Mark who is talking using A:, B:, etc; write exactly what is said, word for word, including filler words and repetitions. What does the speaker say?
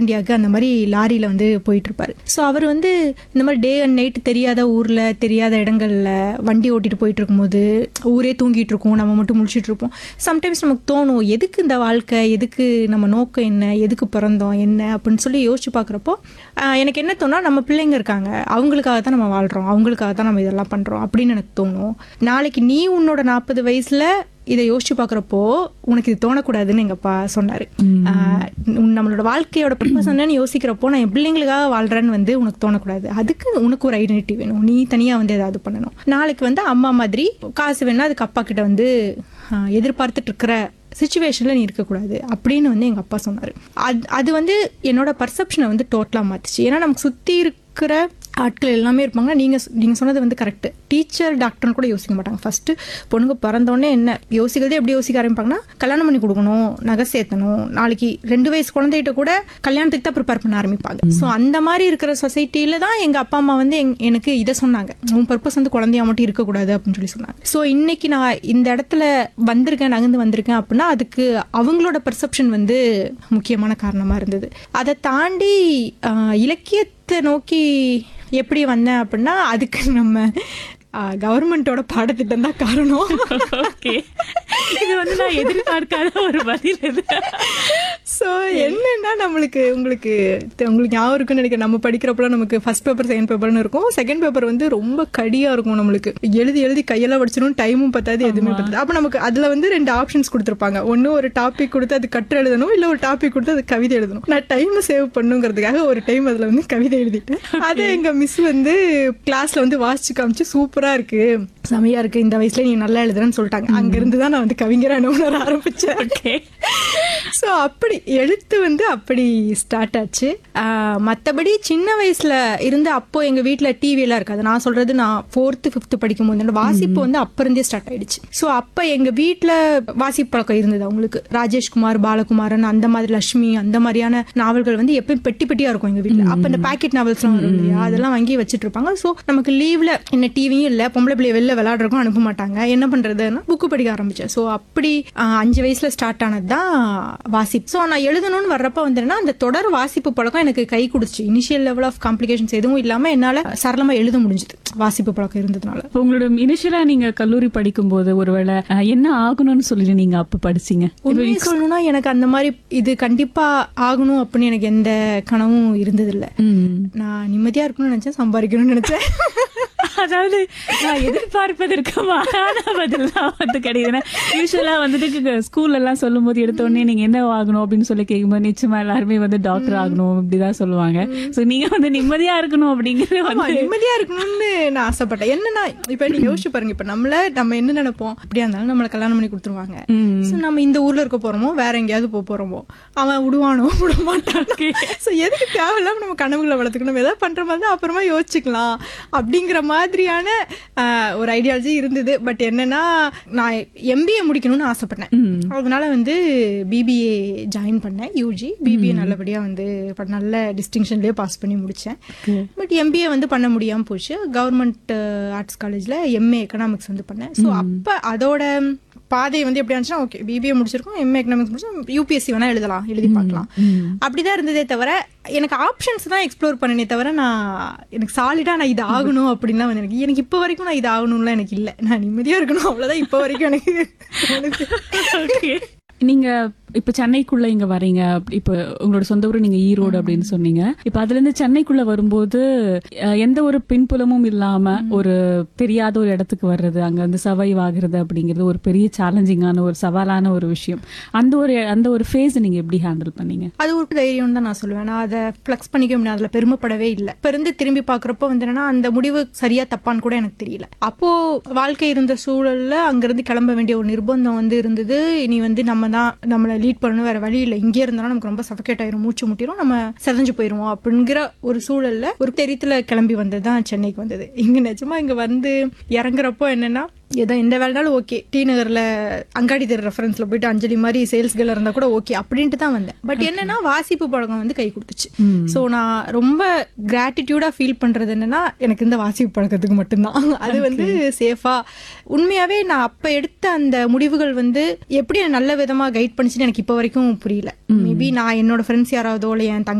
A: இந்தியாவுக்கு அந்த மாதிரி லாரியில் வந்து போயிட்டு இருப்பாரு. ஸோ அவர் வந்து இந்த மாதிரி டே அண்ட் நைட் தெரியாத ஊரில் தெரியாத இடங்கள்ல வண்டி ஓட்டிட்டு போயிட்டு இருக்கும்போது ஊரே தூங்கிட்டு இருக்கும், நம்ம மட்டும் முழிச்சிட்டு இருப்போம். சம்டைம்ஸ் நமக்கு தோணும், எதுக்கு இந்த வாழ்க்கை, எதுக்கு நம்ம நோக்கம் என்ன, எதுக்கு பிறந்தோம் என்ன அப்படின்னு சொல்லி யோசிச்சு பார்க்குறப்போ எனக்கு என்ன தோணும், நம்ம பிள்ளைங்க இருக்காங்க, அவங்களுக்காக தான் நம்ம வாழ்கிறோம், அவங்களுக்காக தான் நம்ம இதெல்லாம் பண்ணுறோம் அப்படின்னு எனக்கு தோணும். நாளைக்கு நீ உன்னோட நாற்பது வயசுல இதை யோசிச்சு பார்க்குறப்போ உனக்கு இது தோணக்கூடாதுன்னு எங்கள் அப்பா சொன்னார். நம்மளோட வாழ்க்கையோட பர்பஸ் என்னன்னு யோசிக்கிறப்போ நான் என் பிள்ளைங்களுக்காக வாழ்கிறேன்னு வந்து உனக்கு தோணக்கூடாது. அதுக்கு உனக்கு ஒரு ஐடென்டிட்டி வேணும், நீ தனியாக வந்து ஏதாவது பண்ணணும். நாளைக்கு வந்து அம்மா மாதிரி காசு வேணும்னா அதுக்கு அப்பா கிட்ட வந்து எதிர்பார்த்துட்டு இருக்கிற சிச்சுவேஷனில் நீ இருக்கக்கூடாது அப்படின்னு வந்து எங்கள் அப்பா சொன்னார். அது அது வந்து என்னோட பர்செப்ஷனை வந்து டோட்டலாக மாற்றுச்சு. ஏன்னா நமக்கு சுற்றி இருக்கிற ஆட்கள் எல்லாமே இருப்பாங்க. நீங்கள் நீங்கள் சொன்னது வந்து கரெக்டு. டீச்சர் டாக்டர்னு கூட யோசிக்க மாட்டாங்க. ஃபஸ்ட்டு பொண்ணுங்க பிறந்தோடனே என்ன யோசிக்கிறதே எப்படி யோசிக்க ஆரம்பிப்பாங்கன்னா, கல்யாணம் பண்ணி கொடுக்கணும், நகை சேர்த்தணும், நாளைக்கு ரெண்டு வயசு குழந்தைகிட்ட கூட கல்யாணத்துக்கு தான் ப்ரிப்பேர் பண்ண ஆரம்பிப்பாங்க. ஸோ அந்த மாதிரி இருக்கிற சொசைட்டியில் தான் எங்கள் அப்பா அம்மா வந்து எங் எனக்கு இதை சொன்னாங்க, உன் பர்பஸ் வந்து குழந்தையா மட்டும் இருக்கக்கூடாது அப்படின்னு சொல்லி சொன்னாங்க. ஸோ இன்னைக்கு நான் இந்த இடத்துல வந்திருக்கேன், நகர்ந்து வந்திருக்கேன் அப்படின்னா அதுக்கு அவங்களோட பர்செப்ஷன் வந்து முக்கியமான காரணமாக இருந்தது. அதை தாண்டி இலக்கியத்தை நோக்கி எப்படி வந்தேன் அப்படின்னா அதுக்கு நம்ம கவர்மெண்டோட பாடத்திட்டம் தான் காரணம்.
B: இது வந்து நான் எதிர்பார்க்காத ஒரு பதில் இது.
A: ஸோ என்னன்னா நம்மளுக்கு உங்களுக்கு உங்களுக்கு ஞாபகம் இருக்குன்னு நினைக்கிறேன், நம்ம படிக்கிறப்பலாம் நமக்கு ஃபர்ஸ்ட் பேப்பர் செகண்ட் பேப்பர்னு இருக்கும். செகண்ட் பேப்பர் வந்து ரொம்ப கடியாக இருக்கும், நம்மளுக்கு எழுதி எழுதி கையெல்லாம் படிச்சிடும், டைமும் பத்தாது, எதுவுமே பத்தாது. அப்போ நமக்கு அதில் வந்து ரெண்டு ஆப்ஷன்ஸ் கொடுத்துருப்பாங்க. ஒன்று ஒரு டாபிக் கொடுத்து அது கற்று எழுதணும், இல்லை ஒரு டாபிக் கொடுத்து அது கவிதை எழுதணும். நான் டைமை சேவ் பண்ணுங்கிறதுக்காக ஒரு டைம் அதில் வந்து கவிதை எழுதிட்டேன். அதை எங்கள் மிஸ் வந்து கிளாஸில் வந்து வாசிச்சு காமிச்சு சூப்பராக இருக்கு, செமையா இருக்கு, இந்த வயசுல நீ நல்லா எழுதுறன்னு சொல்லிட்டாங்க. அங்கிருந்து தான் நான் வந்து கவிஞரான உணர ஆரம்பிச்சேன். ஸோ அப்படி எழுத்து வந்து அப்படி ஸ்டார்ட் ஆச்சு. மற்றபடி சின்ன வயசுல இருந்து அப்போ எங்க வீட்டில் டிவி எல்லாம் இருக்காது. நான் சொல்றது நான் ஃபோர்த்து ஃபிஃப்த்து படிக்கும் போது என்னோட வாசிப்பு வந்து அப்ப இருந்தே ஸ்டார்ட் ஆயிடுச்சு. ஸோ அப்ப எங்க வீட்டில் வாசிப்பு பழக்கம் இருந்தது. அவங்களுக்கு ராஜேஷ்குமார், பாலகுமாரன், அந்த மாதிரி லட்சுமி, அந்த மாதிரியான நாவல்கள் வந்து எப்பயும் பெட்டி பெட்டியா இருக்கும் எங்க வீட்டில். அப்ப இந்த பேக்கெட் நாவல்ஸ்லாம் வரும் இல்லையா, அதெல்லாம் வாங்கி வச்சுட்டு இருப்பாங்க. ஸோ நமக்கு லீவ்ல என்ன டிவியும் இல்லை, பொம்பளை பிள்ளைய வெளில விளையாடுறக்கும் அனுப்ப மாட்டாங்க, என்ன பண்றதுன்னா புக்கு படிக்க ஆரம்பிச்சேன். ஸோ அப்படி அஞ்சு வயசுல ஸ்டார்ட் ஆனது தான் வாசிப்பு. ஸோ நான் எழுதணும்னு வர்றப்ப வந்துன்னா அந்த தொடர் வாசிப்பு பழக்கம் எனக்கு கை கொடுச்சு. இனிஷியல் லெவல் ஆஃப் காம்ப்ளிகேஷன்ஸ் எதுவும் இல்லாம என்னால சரளமா எழுத முடிஞ்சது வாசிப்பு பழக்கம் இருந்ததுனால.
B: உங்களோட இனிஷியலா நீங்க கல்லூரி படிக்கும் போது ஒருவேளை என்ன ஆகணும்னு சொல்லி நீங்க அப்ப படிச்சீங்க?
A: உண்மையை சொல்லணும்னா எனக்கு அந்த மாதிரி இது கண்டிப்பா ஆகணும் அப்படின்னு எனக்கு எந்த கனவும் இருந்தது இல்ல. நான் நிம்மதியா இருக்கணும்னு நினைச்சேன், சம்பாதிக்கணும்னு நினைச்சேன்.
B: அதாவது நான் எதிர்பார்ப்பதற்கு மாறான பதில் தான் வந்து கிடையாது. யூஸ்வலா வந்துட்டு ஸ்கூல்ல எல்லாம் சொல்லும் போது எடுத்த உடனே நீங்க என்ன ஆகணும் அப்படின்னு சொல்லி கேட்கும்போது நிச்சயமா எல்லாருமே வந்து டாக்டர் ஆகணும் இப்படிதான் சொல்லுவாங்க. சோ நீங்க வந்து நிம்மதியா இருக்கணும் அப்படிங்கிறது வந்து
A: நிம்மதியா இருக்கணும்னு நான் ஆசைப்பட்டேன். என்னன்னா இப்ப நீங்க யோசிச்சு பாருங்க, இப்ப நம்மள நம்ம என்ன நினைப்போம், அப்படியா இருந்தாலும் நம்மள கல்யாணம் பண்ணி கொடுத்துருவாங்க, நம்ம இந்த ஊர்ல இருக்க போறோமோ வேற எங்கேயாவது போக போறோமோ, அவன் விடுவானோ விட மாட்டான். சோ எதுக்கு தேவையில்லாம நம்ம கனவுகளை வளர்த்துக்கணும், ஏதாவது பண்ற மாதிரி தான் அப்புறமா யோசிச்சுக்கலாம் அப்படிங்கிற மாதிரியான ஒரு ஐடியாலஜி இருந்தது. பட் என்னன்னா நான் எம்பிஏ முடிக்கணும்னு ஆசைப்பட்டேன். அதனால வந்து பிபிஏ ஜாயின் பண்ணேன். யூஜி பிபிஏ நல்லபடியா வந்து நல்ல டிஸ்டிங்ஷன்லயே பாஸ் பண்ணி முடிச்சேன். பட் எம்பிஏ வந்து பண்ண முடியாம போச்சு. கவர்மெண்ட் ஆர்ட்ஸ் காலேஜ்ல எம்ஏ எக்கனாமிக்ஸ் வந்து பண்ணேன். ஸோ அப்ப அதோட பாதை வந்து எப்படி இருந்துச்சுன்னா, ஓகே பிபிஏ முடிச்சிருக்கோம், எம்ஏ எக்கனாமிக்ஸ் முடிச்சோம், யூபிஎஸ்சி வேணா எழுதலாம், எழுதி பார்க்கலாம், அப்படிதான் இருந்ததே தவிர எனக்கு ஆப்ஷன்ஸ் தான் எக்ஸ்ப்ளோர் பண்ணனே தவிர நான் எனக்கு சாலிடா நான் இது ஆகணும் அப்படின்லாம் வந்து எனக்கு எனக்கு இப்போ வரைக்கும் நான் இது ஆகணும்லாம் எனக்கு இல்லை. நான் நிம்மதியா இருக்கணும், அவ்வளவுதான் இப்போ வரைக்கும் எனக்கு.
B: நீங்க இப்ப சென்னைக்குள்ள இங்க வரீங்க, இப்ப உங்களோட சொந்த ஊர் நீங்க ஈரோடு அப்படின்னு சொன்னீங்க. இப்ப அதுல இருந்து சென்னைக்குள்ள வரும்போது எந்த ஒரு பின்புலமும் இல்லாம ஒரு தெரியாத ஒரு இடத்துக்கு வர்றது, அங்க வந்து சர்வைவ் ஆகுறது அப்படிங்கிறது ஒரு பெரிய சேலஞ்சிங்கான ஒரு சவாலான ஒரு விஷயம். அந்த ஒரு அந்த ஒரு ஃபேஸ் நீங்க எப்படி ஹேண்டில் பண்ணீங்க?
A: அது ஒரு தைரியம் தான் நான் சொல்லுவேன். நான் அதை ஃபிளெக்ஸ் பண்ணிக்க முடியாது, அதுல பெருமைப்படவே இல்லை. இப்ப இருந்து திரும்பி பாக்குறப்போ வந்து என்னன்னா அந்த முடிவு சரியா தப்பான்னு கூட எனக்கு தெரியல. அப்போ வாழ்க்கை இருந்த சூழல்ல அங்கிருந்து கிளம்ப வேண்டிய ஒரு நிர்பந்தம் வந்து இருந்தது. இனி வந்து நம்ம தான் நம்மளை லீட் பண்ணணும், வேற வழி இல்லை, இங்கே இருந்தாலும் நமக்கு ரொம்ப சஃபகேட் ஆயிரும், மூச்சு முட்டிரும், நம்ம செதஞ்சு போயிருவோம் அப்படிங்கிற ஒரு சூழல்ல ஒரு தெரித்துல கிளம்பி வந்தது தான் சென்னைக்கு வந்தது. இங்க நிஜமா இங்க வந்து இறங்குறப்போ என்னன்னா ஏதோ எந்த வேலைனாலும் ஓகே, டி நகர்ல அங்காடி தெரு ரெஃபரன்ஸ்ல போயிட்டு அஞ்சலி மாதிரி சேல்ஸ் கேர்ள் இருந்தா கூட ஓகே அப்படின்ட்டு தான் வந்தேன். பட் என்னன்னா வாசிப்பு பழக்கம் வந்து கை கொடுத்துச்சு. ஸோ நான் ரொம்ப கிராட்டிடியூடா ஃபீல் பண்றது என்னன்னா எனக்கு இந்த வாசிப்பு பழக்கத்துக்கு மட்டும்தான். அது வந்து சேஃபா உண்மையாவே நான் அப்ப எடுத்த அந்த முடிவுகள் வந்து எப்படி நல்ல விதமா கைட் பண்ணிச்சுன்னு எனக்கு இப்போ வரைக்கும் புரியல. மேபி நான் என்னோட ஃப்ரெண்ட்ஸ் யாராவதோ இல்லை என் தங்க